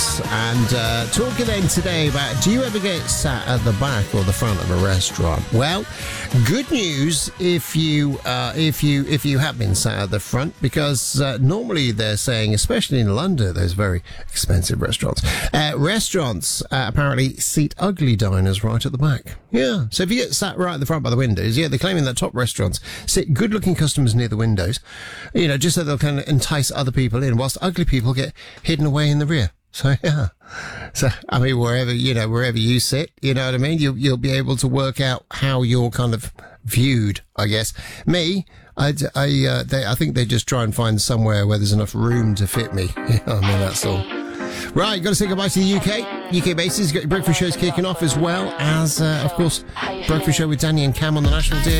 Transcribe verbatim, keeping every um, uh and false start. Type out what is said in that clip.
Yes, and uh, talking then today about, do you ever get sat at the back or the front of a restaurant? Well, good news if you uh, if you if you have been sat at the front, because uh, normally they're saying, especially in London, those very expensive restaurants, uh, restaurants uh, apparently seat ugly diners right at the back. Yeah, so if you get sat right at the front by the windows, yeah, they're claiming that top restaurants sit good-looking customers near the windows, you know, just so they'll kind of entice other people in, whilst ugly people get hidden away in the rear. So, yeah. So, I mean, wherever, you know, wherever you sit, you know what I mean? You'll, you'll be able to work out how you're kind of viewed, I guess. Me, I, I, uh, they, I think they just try and find somewhere where there's enough room to fit me. I mean, that's all. Right, got to say goodbye to the U K. U K bases, got your breakfast shows kicking off, as well as, uh, of course, breakfast show with Danny and Cam on the National D A B.